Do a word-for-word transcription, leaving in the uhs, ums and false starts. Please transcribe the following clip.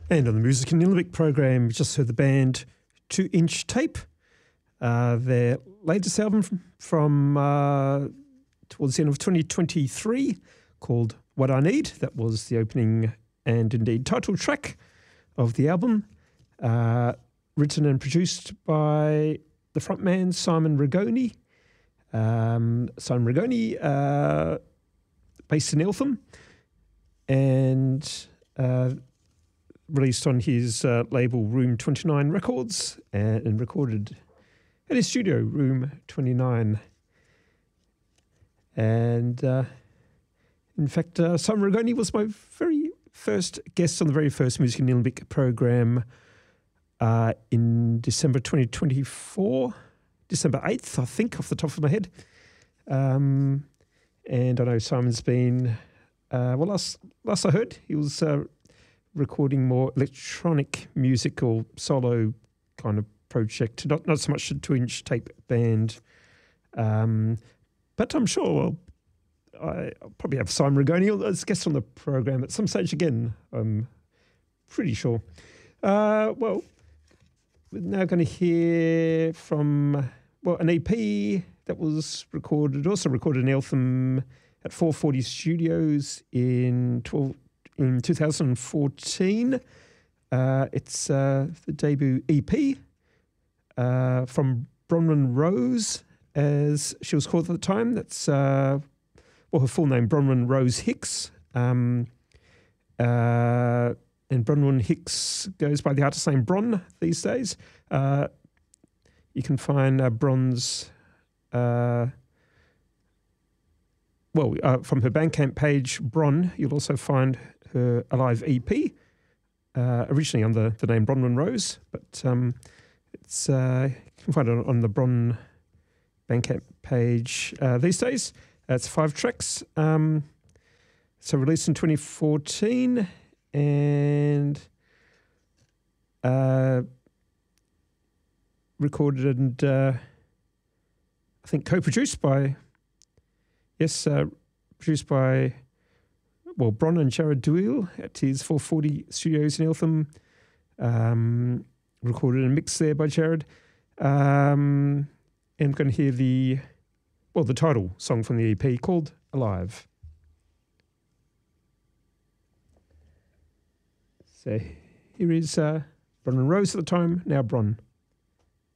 And on the Music in Nunavik program, we just heard the band Two Inch Tape, uh, their latest album from, from uh, towards the end of twenty twenty-three called What I Need. That was the opening and indeed title track of the album, uh, written and produced by the frontman Simon Rigoni. Um, Simon Rigoni, uh, based in Eltham, and uh, released on his uh, label Room twenty-nine Records and, and recorded at his studio, Room twenty-nine. And uh, in fact, uh, Simon Rigoni was my very first guest on the very first Music in Nunavik program uh, in December twenty twenty-four, December eighth, I think, off the top of my head. Um, and I know Simon's been, uh, well, last, last I heard, he was uh, recording more electronic music or solo kind of project, not not so much a two-inch tape band. Um, but I'm sure I'll, I, I'll probably have Simon Rigoni as a guest on the program at some stage again, I'm pretty sure. Uh, well, we're now going to hear from, well, an E P that was recorded, also recorded in Eltham at four forty Studios in twelve in two thousand fourteen. Uh, it's uh, the debut E P uh, from Bronwyn Rose, as she was called at the time. That's, uh, well, her full name, Bronwyn Rose Hicks. Um, uh, and Bronwyn Hicks goes by the artist name Bron these days. Uh, you can find uh, Bron's, uh, well, uh, from her Bandcamp page, Bron, you'll also find her Alive E P, uh, originally under the name Bronwyn Rose, but um, it's uh, you can find it on, on the Bron Bandcamp page uh, these days. Uh, it's five tracks. Um, so released in twenty fourteen and uh, recorded and uh, I think co-produced by, yes, uh, produced by, well, Bron and Jared Doyle at his four forty Studios in Eltham. Um, recorded and mixed there by Jared. Um, and we're going to hear the, well, the title song from the E P called Alive. So here is uh, Bronwyn Rose at the time, now Bron.